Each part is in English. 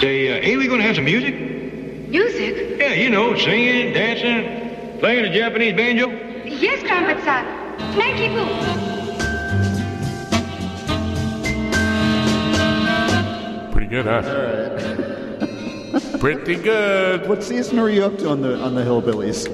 Say, ain't we gonna have some music? Music? Yeah, you know, singing, dancing, playing a Japanese banjo. Yes, Trumpet-san. Thank you. Pretty good, huh? All right. Pretty good. What season are you up to on the Hillbillies?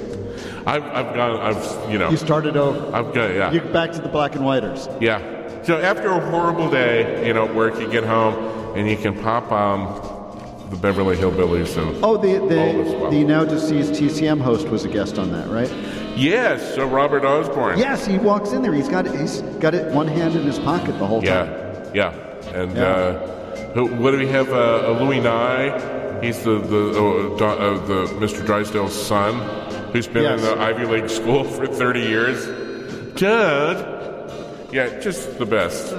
You started over. Yeah. You're back to the black and whiters. Yeah. So after a horrible day, at work, you get home and you can pop on the Beverly Hillbillies and the now deceased TCM host was a guest on that, right? Yes. So Robert Osborne. Yes, he walks in there. He's got it one hand in his pocket the whole time. Yeah. And what do we have? Louis Nye. He's the Mr. Drysdale's son, who's been in the Ivy League school for 30 years. Dad. Yeah, just the best.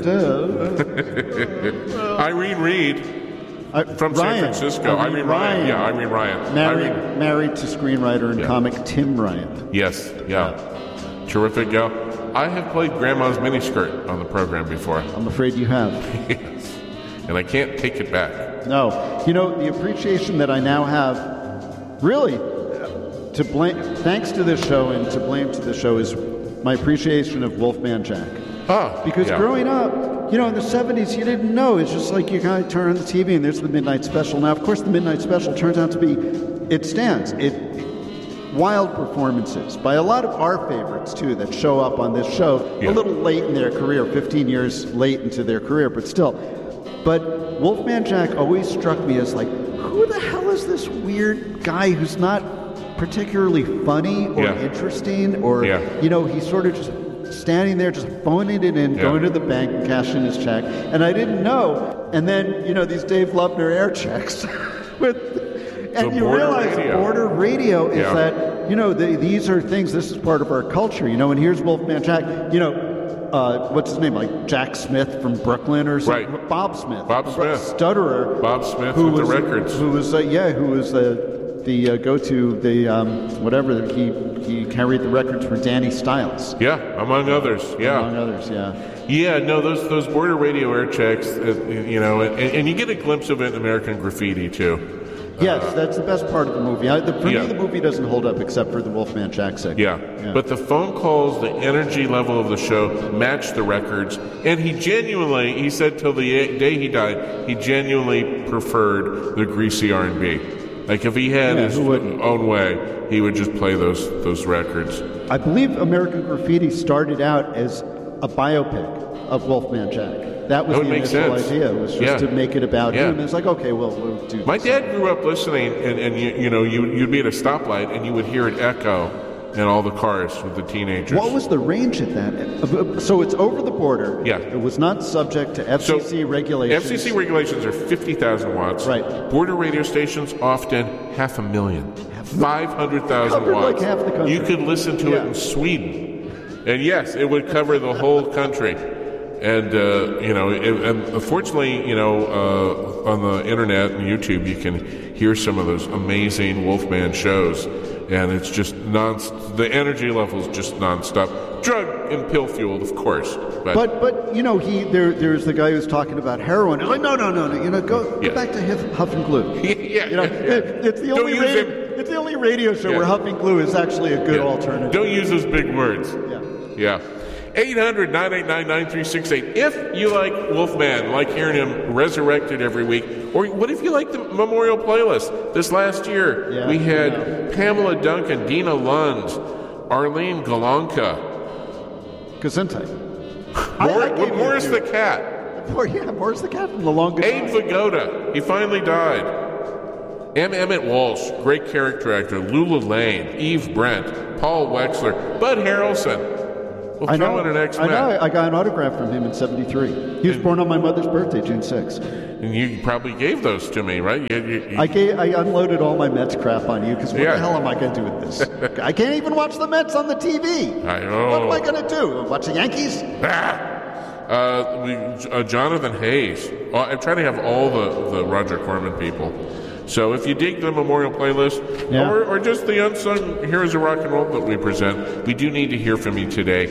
Irene Reed from San Francisco. Irene Ryan. Yeah, Irene Ryan. Married to screenwriter and comic Tim Ryan. Yes, yeah. Terrific gal. I have played Grandma's miniskirt on the program before. I'm afraid you have. Yes. And I can't take it back. No. The appreciation that I now have, really, thanks to this show and to blame to this show, is my appreciation of Wolfman Jack. Because growing up, in the 70s, you didn't know. It's just like you kind of turn on the TV and there's the Midnight Special. Now, of course, the Midnight Special turns out to be, wild performances by a lot of our favorites, too, that show up on this show a little late in their career, 15 years late into their career, but still. But Wolfman Jack always struck me as like, who the hell is this weird guy who's not particularly funny or interesting, or he's sort of just standing there just phoning it in, going to the bank and cashing his check, and I didn't know. And then these Dave Lubner air checks and you realize border radio is that these are things, this is part of our culture, and here's Wolfman Jack, what's his name, like Jack Smith from Brooklyn or something? Right. Bob Smith, stutterer, Bob Smith with the records, who was the go-to, whatever, he carried the records for Danny Styles. Yeah, among others. Yeah, no, those border radio air checks, and you get a glimpse of it in American Graffiti, too. Yes, that's the best part of the movie. For me, the movie doesn't hold up except for the Wolfman Jack segment. Yeah, but the phone calls, the energy level of the show matched the records, and he said till the day he died, he genuinely preferred the greasy R&B. Like if he had his own way, he would just play those records. I believe American Graffiti started out as a biopic of Wolfman Jack. That was the initial idea. It was just to make it about him. And it's like, okay, we'll do this. My dad grew up listening, and you'd be at a stoplight, and you would hear it echo in all the cars with the teenagers. What was the range at that? So it's over the border. Yeah. It was not subject to FCC regulations. FCC regulations are 50,000 watts. Right. Border radio stations often 500,000. 500,000 watts. Like half the country. You could listen to it in Sweden. And yes, it would cover the whole country. And, unfortunately, on the internet and YouTube, you can hear some of those amazing Wolfman shows. And it's just the energy level is just nonstop. Drug and pill fueled, of course. But there's the guy who's talking about heroin. He's like, no. Go back to Huff and Glue. It's the only it's the only radio show where Huff and Glue is actually a good alternative. Don't use those big words. Yeah. 800-989-9368. If you like Wolfman, like hearing him resurrected every week, or what if you like the memorial playlist? This last year, we had Pamela Duncan, Dina Lund, Arlene Galanka. Gesundheit. Morris the Cat. Morris the Cat from The Long Goodbye. Abe Vigoda. He finally died. M. Emmett Walsh, great character actor. Lula Lane, Eve Brent, Paul Wexler, Bud Harrelson. I know. I got an autograph from him in 73. He was born on my mother's birthday, June 6th. And you probably gave those to me, right? I unloaded all my Mets crap on you because what the hell am I going to do with this? I can't even watch the Mets on the TV. I know. What am I going to do? Watch the Yankees? Jonathan Hayes. I'm trying to have all the Roger Corman people. So if you dig the memorial playlist or just the unsung heroes of rock and roll that we present, we do need to hear from you today.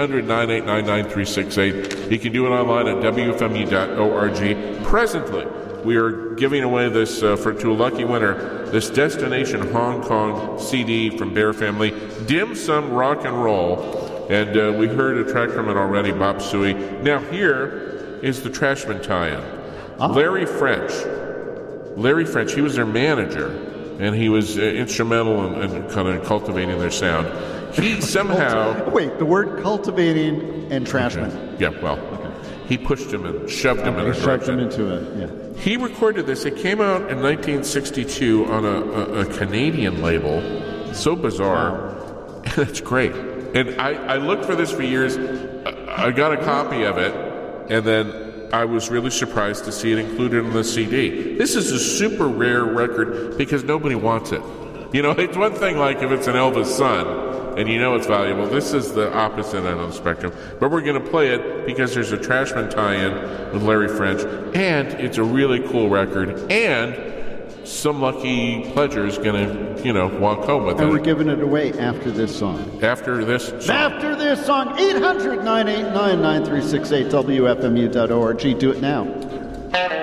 800-989-9368. You can do it online at WFMU.org. Presently, we are giving away this to a lucky winner, this Destination Hong Kong CD from Bear Family, Dim Sum Rock and Roll. And we heard a track from it already, Bop Suey. Now here is the Trashman tie-in. Larry French, he was their manager, and he was instrumental in kind of cultivating their sound. He somehow... Wait, the word cultivating and Trashman. Okay. Yeah, well, he pushed him and shoved him in a direction. Shoved him into it, yeah. He recorded this. It came out in 1962 on a Canadian label. So bizarre. Wow. It's great. And I looked for this for years. I got a copy of it, and then I was really surprised to see it included in the CD. This is a super rare record because nobody wants it. You know, it's one thing like if it's an Elvis son, and you know it's valuable. This is the opposite end of the spectrum. But we're going to play it because there's a Trashman tie-in with Larry French, and it's a really cool record, and some lucky pleasure is going to, walk home with it. And we're giving it away after this song. After this song. After this song, 800-989-9368, WFMU.org. Do it now.